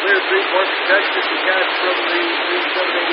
clear three-point protection to catch from the 378